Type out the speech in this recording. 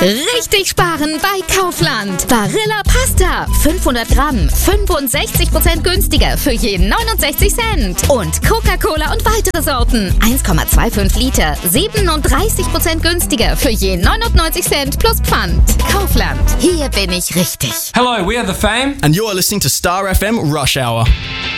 Richtig sparen bei Kaufland. Barilla Pasta, 500 Gramm, 65% günstiger für je 69 Cent. Und Coca-Cola und weitere Sorten, 1,25 Liter, 37% günstiger für je 99 Cent plus Pfand. Kaufland, hier bin ich richtig. Hello, we are The Fame. And you're listening to Star FM Rush Hour.